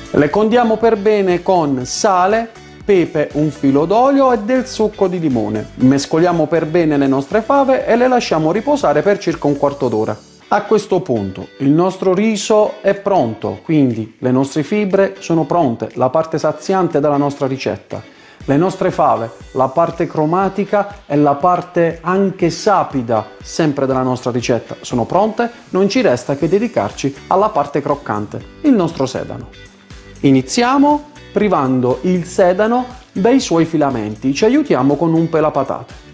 Le condiamo per bene con sale, pepe, un filo d'olio e del succo di limone. Mescoliamo per bene le nostre fave e le lasciamo riposare per circa un quarto d'ora. A questo punto il nostro riso è pronto, quindi le nostre fibre sono pronte, la parte saziante della nostra ricetta. Le nostre fave, la parte cromatica e la parte anche sapida, sempre della nostra ricetta, sono pronte, non ci resta che dedicarci alla parte croccante, il nostro sedano. Iniziamo privando il sedano dai suoi filamenti, ci aiutiamo con un pelapatate.